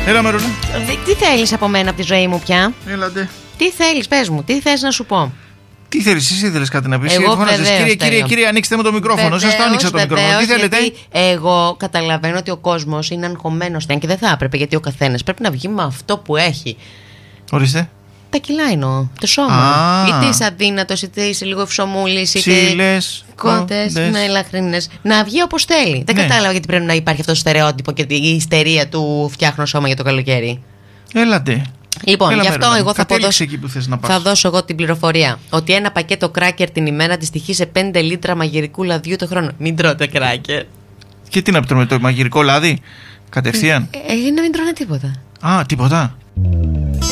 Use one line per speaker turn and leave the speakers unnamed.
Έλα, Μαρούλα.
Τι θέλεις από μένα, από τη ζωή μου πια?
Έλατε.
Τι θέλεις, πες μου, τι θες να σου πω?
Τι θέλεις, εσύ ήθελες κάτι να πεις?
Εγώ βεβαίως,
Κύριε, ανοίξτε μου το μικρόφωνο. Σας το άνοιξα το μικρόφωνο. Τι θέλετε?
Εγώ καταλαβαίνω ότι ο κόσμος είναι αγχωμένος και δεν θα έπρεπε, γιατί ο καθένας πρέπει να βγει με αυτό που έχει.
Ορίστε.
Τα κιλά εννοώ, το σώμα. Είτε είσαι αδύνατος, είτε είσαι λίγο ευσομούλης, είτε κότες, ναι, λαχρινές. Να βγει όπως θέλει. Δεν κατάλαβα γιατί πρέπει να υπάρχει αυτό το στερεότυπο και η ιστερία του φτιάχνω σώμα για το καλοκαίρι.
Έλατε.
Λοιπόν, γι' αυτό εγώ
θα
δώσω εγώ την πληροφορία ότι ένα πακέτο κράκερ την ημέρα αντιστοιχεί σε 5 λίτρα μαγειρικού λαδιού το χρόνο. Μην τρώτε κράκερ.
Και τι να πείτε, το μαγειρικό λάδι? Κατευθείαν.
Να μην τρώνε τίποτα.
Τίποτα.